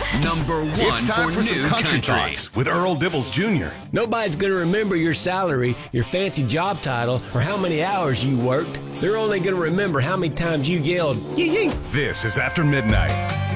Number 1 It's time for some new country thoughts with Earl Dibbles Jr. Nobody's going to remember your salary, your fancy job title, or how many hours you worked. They're only going to remember how many times you yelled, yee yee. This is After Midnight.